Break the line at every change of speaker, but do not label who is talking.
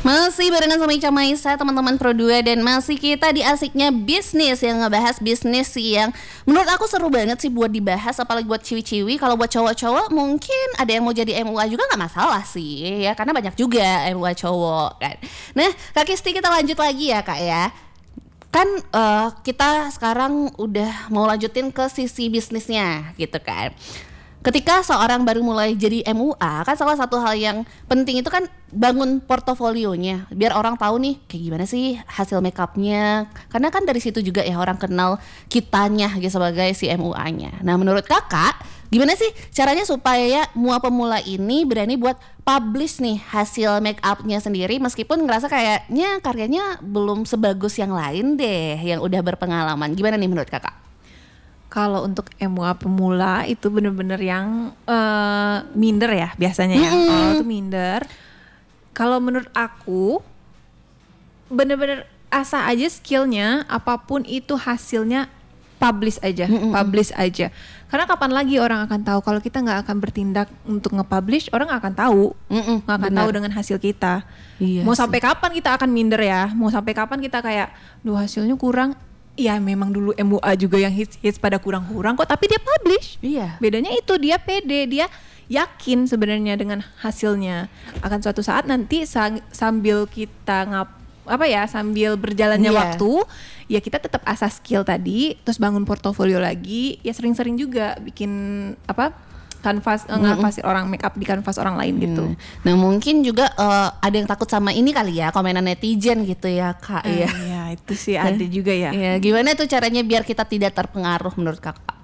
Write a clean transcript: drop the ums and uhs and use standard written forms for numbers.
Masih barengan sama Ica Maisa, teman-teman Pro 2, dan masih kita di asiknya bisnis, yang ngebahas bisnis sih yang menurut aku seru banget sih buat dibahas, apalagi buat ciwi-ciwi. Kalau buat cowok-cowok mungkin ada yang mau jadi MUA juga nggak masalah sih ya, karena banyak juga MUA cowok kan. Nah Kak Kisti, kita lanjut lagi ya Kak ya. Kan kita sekarang udah mau lanjutin ke sisi bisnisnya gitu kan. Ketika seorang baru mulai jadi MUA, kan salah satu hal yang penting itu kan bangun portofolionya, biar orang tahu nih kayak gimana sih hasil makeupnya. Karena kan dari situ juga ya orang kenal kitanya gitu sebagai si MUA-nya. Nah menurut kakak, gimana sih caranya supaya MUA pemula ini berani buat publish nih hasil makeupnya sendiri, meskipun ngerasa kayaknya karyanya belum sebagus yang lain deh yang udah berpengalaman. Gimana nih menurut kakak?
Kalau untuk MUA pemula itu bener-bener yang minder ya biasanya ya. Kalau itu minder. Kalau menurut aku bener-bener asah aja skillnya, apapun itu hasilnya publish aja, publish aja. Karena kapan lagi orang akan tahu kalau kita nggak akan bertindak untuk nge-publish, orang nggak akan tahu, nggak akan tahu dengan hasil kita. Iya mau sih. Sampai kapan kita akan minder ya? Mau sampai kapan kita kayak, duh hasilnya kurang. Ya memang dulu MUA juga yang hits pada kurang-kurang kok, tapi dia publish. Iya. Bedanya itu dia pede, dia yakin sebenarnya dengan hasilnya. Akan suatu saat nanti sambil kita sambil berjalannya waktu, ya kita tetap asah skill tadi, terus bangun portofolio lagi, ya sering-sering juga bikin kanvas orang make up di kanvas orang lain gitu.
Nah mungkin juga ada yang takut sama ini kali ya, komenan netizen gitu ya Kak ya.
Iya itu sih ada juga ya.
Gimana tuh caranya biar kita tidak terpengaruh menurut kakak?